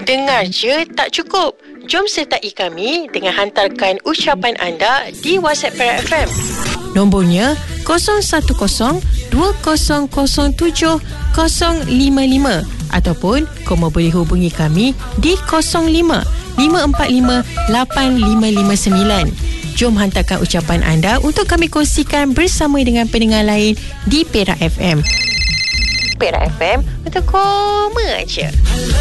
Dengar je tak cukup. Jom sertai kami dengan hantarkan ucapan anda di WhatsApp Perak FM. Nombornya 01-2007055 ataupun kamu boleh hubungi kami di 05-545-8559. Jom hantarkan ucapan anda untuk kami kongsikan bersama dengan pendengar lain di Perak FM. Perak FM untuk koma aja.